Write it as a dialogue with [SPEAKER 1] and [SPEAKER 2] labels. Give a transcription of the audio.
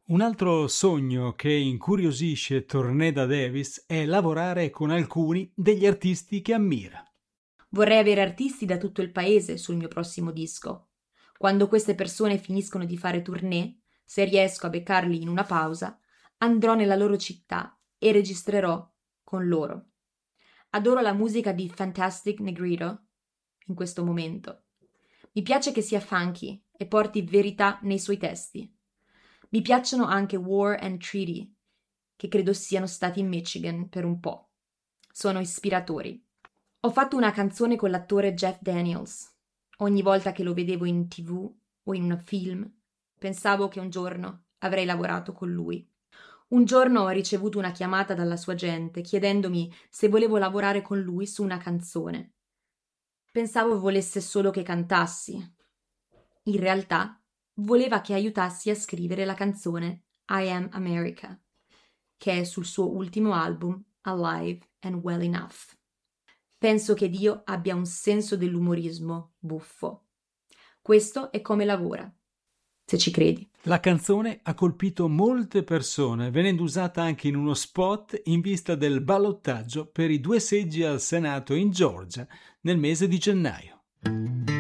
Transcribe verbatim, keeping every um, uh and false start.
[SPEAKER 1] Un altro sogno che incuriosisce Torneda Davis è lavorare con alcuni degli artisti che ammira.
[SPEAKER 2] Vorrei avere artisti da tutto il paese sul mio prossimo disco. Quando queste persone finiscono di fare tournée, se riesco a beccarli in una pausa, andrò nella loro città e registrerò con loro. Adoro la musica di Fantastic Negrito in questo momento. Mi piace che sia funky e porti verità nei suoi testi. Mi piacciono anche War and Treaty, che credo siano stati in Michigan per un po'. Sono ispiratori. Ho fatto una canzone con l'attore Jeff Daniels. Ogni volta che lo vedevo in tivù o in un film, pensavo che un giorno avrei lavorato con lui. Un giorno ho ricevuto una chiamata dalla sua agente chiedendomi se volevo lavorare con lui su una canzone. Pensavo volesse solo che cantassi. In realtà, voleva che aiutassi a scrivere la canzone I Am America, che è sul suo ultimo album Alive and Well Enough. Penso che Dio abbia un senso dell'umorismo buffo. Questo è come lavora, se ci credi.
[SPEAKER 1] La canzone ha colpito molte persone, venendo usata anche in uno spot in vista del ballottaggio per i due seggi al Senato in Georgia nel mese di gennaio.